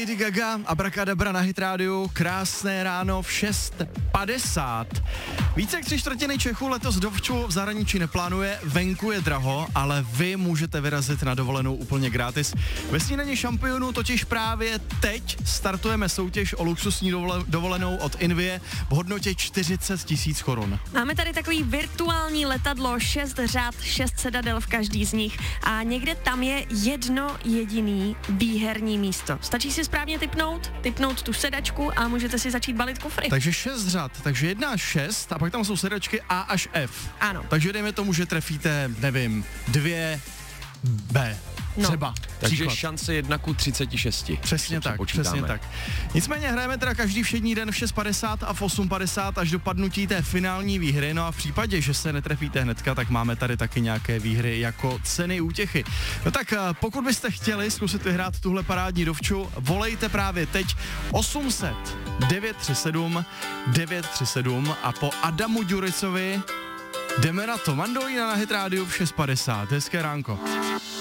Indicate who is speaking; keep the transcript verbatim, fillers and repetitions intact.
Speaker 1: Lady Gaga, Abracadabra na Hit rádiu, krásné ráno v šest padesát. Více jak tři čtvrtiny Čechů letos dovču v zahraničí neplánuje, venku je draho, ale vy můžete vyrazit na dovolenou úplně gratis. Ve Snídani šampionů totiž právě teď startujeme soutěž o luxusní dovolenou od Invie v hodnotě čtyřicet tisíc korun.
Speaker 2: Máme tady takový virtuální letadlo, šest řad, šest sedadel v každý z nich a někde tam je jedno jediný výherní místo. Stačí si správně tipnout, tipnout tu sedačku a můžete si začít balit kufry.
Speaker 1: Takže šest řad, takže jedna až šest a pak tam jsou sedačky A až F.
Speaker 2: Ano.
Speaker 1: Takže dejme tomu, že trefíte, nevím, dvě B.
Speaker 2: No.
Speaker 1: Třeba.
Speaker 3: Takže
Speaker 1: Příklad.
Speaker 3: šance jedna ku třiceti šesti.
Speaker 1: Přesně tak, přesně tak. Nicméně hrajeme teda každý všední den v šest padesát a v osm padesát až do padnutí té finální výhry, no a v případě, že se netrefíte hnedka, tak máme tady taky nějaké výhry jako ceny útěchy. No tak pokud byste chtěli zkusit vyhrát tuhle parádní dovču, volejte právě teď osm set devět tři sedm devět tři sedm a po Adamu Ďuricovi jdeme na to. Mandolína na Hit rádiu v šest padesát. Hezké ránko.